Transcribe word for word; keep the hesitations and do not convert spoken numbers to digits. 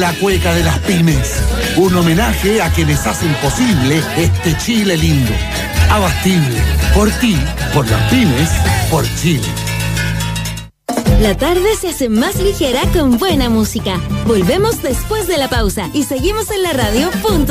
La cueca de las pymes, un homenaje a quienes hacen posible este Chile lindo. Abastible, por ti, por las pymes, por Chile. La tarde se hace más ligera con buena música. Volvemos después de la pausa y seguimos en la radio. Punto